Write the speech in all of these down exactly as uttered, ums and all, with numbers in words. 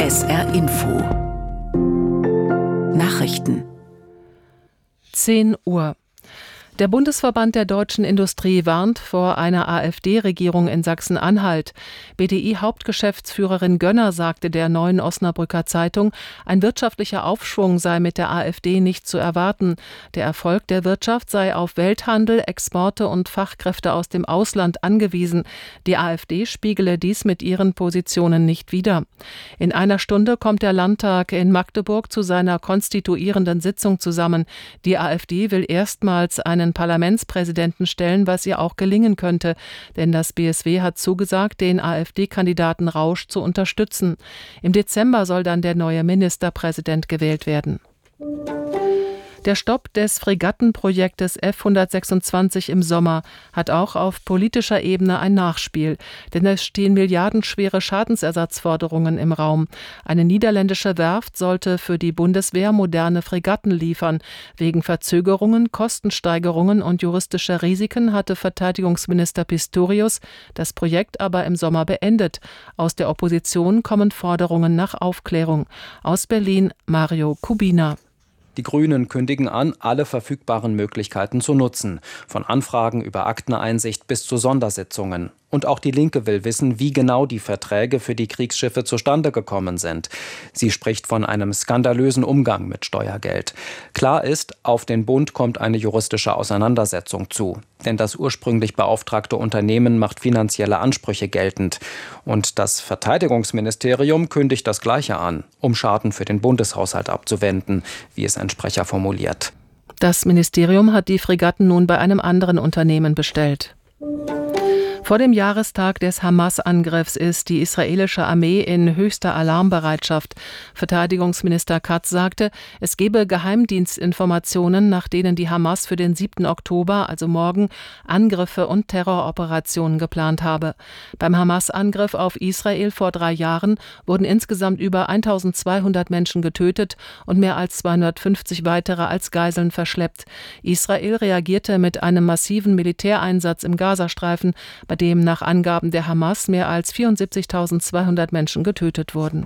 S R Info. Nachrichten. zehn Uhr. Der Bundesverband der deutschen Industrie warnt vor einer AfD-Regierung in Sachsen-Anhalt. B D I-Hauptgeschäftsführerin Gönner sagte der Neuen Osnabrücker Zeitung, ein wirtschaftlicher Aufschwung sei mit der AfD nicht zu erwarten. Der Erfolg der Wirtschaft sei auf Welthandel, Exporte und Fachkräfte aus dem Ausland angewiesen. Die AfD spiegele dies mit ihren Positionen nicht wider. In einer Stunde kommt der Landtag in Magdeburg zu seiner konstituierenden Sitzung zusammen. Die AfD will erstmals einen Parlamentspräsidenten stellen, was ihr auch gelingen könnte. Denn das B S W hat zugesagt, den AfD-Kandidaten Rausch zu unterstützen. Im Dezember soll dann der neue Ministerpräsident gewählt werden. Der Stopp des Fregattenprojektes F hundertsechsundzwanzig im Sommer hat auch auf politischer Ebene ein Nachspiel, denn es stehen milliardenschwere Schadensersatzforderungen im Raum. Eine niederländische Werft sollte für die Bundeswehr moderne Fregatten liefern. Wegen Verzögerungen, Kostensteigerungen und juristischer Risiken hatte Verteidigungsminister Pistorius das Projekt aber im Sommer beendet. Aus der Opposition kommen Forderungen nach Aufklärung. Aus Berlin Mario Kubina. Die Grünen kündigen an, alle verfügbaren Möglichkeiten zu nutzen. Von Anfragen über Akteneinsicht bis zu Sondersitzungen. Und auch die Linke will wissen, wie genau die Verträge für die Kriegsschiffe zustande gekommen sind. Sie spricht von einem skandalösen Umgang mit Steuergeld. Klar ist, auf den Bund kommt eine juristische Auseinandersetzung zu. Denn das ursprünglich beauftragte Unternehmen macht finanzielle Ansprüche geltend. Und das Verteidigungsministerium kündigt das Gleiche an, um Schaden für den Bundeshaushalt abzuwenden, wie es ein Sprecher formuliert. Das Ministerium hat die Fregatten nun bei einem anderen Unternehmen bestellt. Vor dem Jahrestag des Hamas-Angriffs ist die israelische Armee in höchster Alarmbereitschaft. Verteidigungsminister Katz sagte, es gebe Geheimdienstinformationen, nach denen die Hamas für den siebten Oktober, also morgen, Angriffe und Terroroperationen geplant habe. Beim Hamas-Angriff auf Israel vor drei Jahren wurden insgesamt über eintausendzweihundert Menschen getötet und mehr als zweihundertfünfzig weitere als Geiseln verschleppt. Israel reagierte mit einem massiven Militäreinsatz im Gazastreifen, bei dem nach Angaben der Hamas mehr als vierundsiebzigtausendzweihundert Menschen getötet wurden.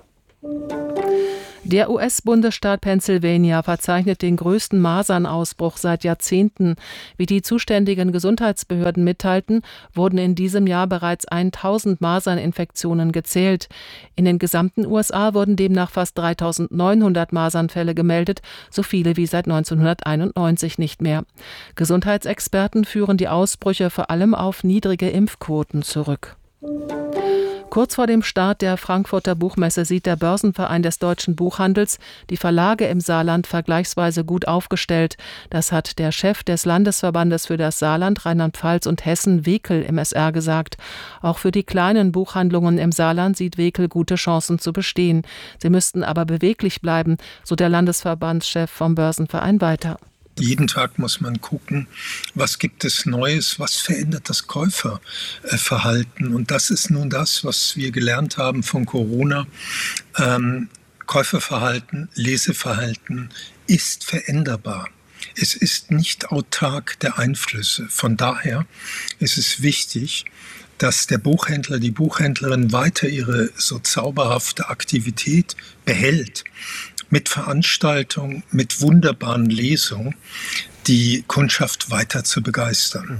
Der U S-Bundesstaat Pennsylvania verzeichnet den größten Masernausbruch seit Jahrzehnten. Wie die zuständigen Gesundheitsbehörden mitteilten, wurden in diesem Jahr bereits tausend Maserninfektionen gezählt. In den gesamten U S A wurden demnach fast dreitausendneunhundert Masernfälle gemeldet, so viele wie seit neunzehnhunderteinundneunzig nicht mehr. Gesundheitsexperten führen die Ausbrüche vor allem auf niedrige Impfquoten zurück. Kurz vor dem Start der Frankfurter Buchmesse sieht der Börsenverein des deutschen Buchhandels die Verlage im Saarland vergleichsweise gut aufgestellt. Das hat der Chef des Landesverbandes für das Saarland, Rheinland-Pfalz und Hessen, Wekel, im S R gesagt. Auch für die kleinen Buchhandlungen im Saarland sieht Wekel gute Chancen zu bestehen. Sie müssten aber beweglich bleiben, so der Landesverbandschef vom Börsenverein weiter. Jeden Tag muss man gucken, was gibt es Neues, was verändert das Käuferverhalten. Und das ist nun das, was wir gelernt haben von Corona. Ähm, Käuferverhalten, Leseverhalten ist veränderbar. Es ist nicht autark der Einflüsse. Von daher ist es wichtig, dass der Buchhändler, die Buchhändlerin weiter ihre so zauberhafte Aktivität behält. Mit Veranstaltungen, mit wunderbaren Lesungen, die Kundschaft weiter zu begeistern.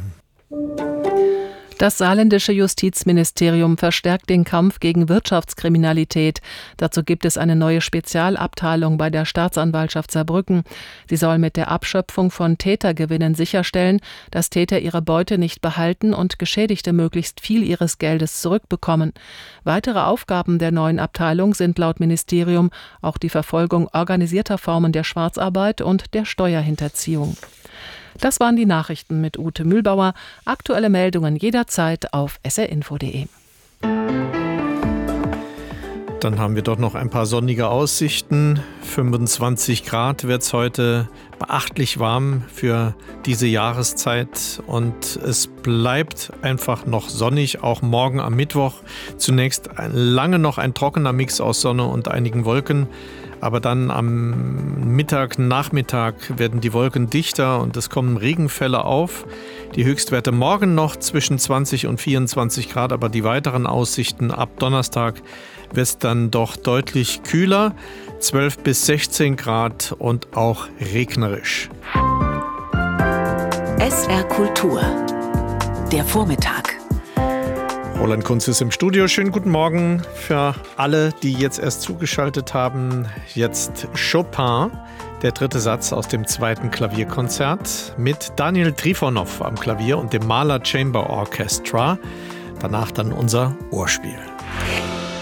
Das saarländische Justizministerium verstärkt den Kampf gegen Wirtschaftskriminalität. Dazu gibt es eine neue Spezialabteilung bei der Staatsanwaltschaft Saarbrücken. Sie soll mit der Abschöpfung von Tätergewinnen sicherstellen, dass Täter ihre Beute nicht behalten und Geschädigte möglichst viel ihres Geldes zurückbekommen. Weitere Aufgaben der neuen Abteilung sind laut Ministerium auch die Verfolgung organisierter Formen der Schwarzarbeit und der Steuerhinterziehung. Das waren die Nachrichten mit Ute Mühlbauer. Aktuelle Meldungen jederzeit auf s r info punkt d e. Dann haben wir doch noch ein paar sonnige Aussichten. fünfundzwanzig Grad wird es heute, beachtlich warm für diese Jahreszeit. Und es bleibt einfach noch sonnig, auch morgen am Mittwoch. Zunächst lange noch ein trockener Mix aus Sonne und einigen Wolken. Aber dann am Mittag, Nachmittag werden die Wolken dichter und es kommen Regenfälle auf. Die Höchstwerte morgen noch zwischen zwanzig und vierundzwanzig Grad, aber die weiteren Aussichten ab Donnerstag wird es dann doch deutlich kühler, zwölf bis sechzehn Grad und auch regnerisch. S R Kultur, der Vormittag. Roland Kunz ist im Studio. Schönen guten Morgen für alle, die jetzt erst zugeschaltet haben. Jetzt Chopin, der dritte Satz aus dem zweiten Klavierkonzert mit Daniel Trifonov am Klavier und dem Mahler Chamber Orchestra. Danach dann unser Ohrspiel.